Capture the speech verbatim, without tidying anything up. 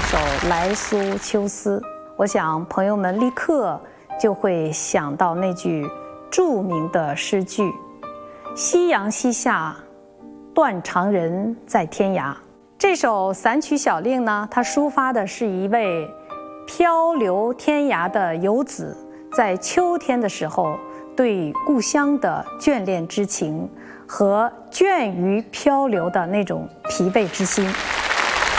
首《来苏秋思》，我想朋友们立刻就会想到那句著名的诗句：“夕阳西下，断肠人在天涯。”这首散曲小令呢，它抒发的是一位漂流天涯的游子在秋天的时候对故乡的眷恋之情和倦于漂流的那种疲惫之心。